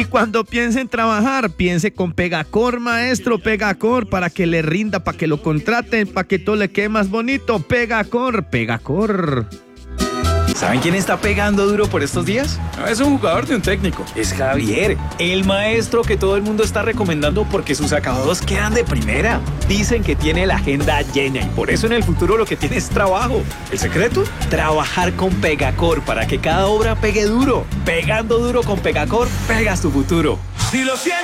Y cuando piense en trabajar, piense con Pegacor, maestro, Pegacor, para que le rinda, para que lo contraten, para que todo le quede más bonito. Pegacor, Pegacor. ¿Saben quién está pegando duro por estos días? No es un jugador de un técnico. Es Javier, el maestro que todo el mundo está recomendando porque sus acabados quedan de primera. Dicen que tiene la agenda llena y por eso en el futuro lo que tiene es trabajo. ¿El secreto? Trabajar con Pegacor para que cada obra pegue duro. Pegando duro con Pegacor, pegas tu futuro. Si lo sientes.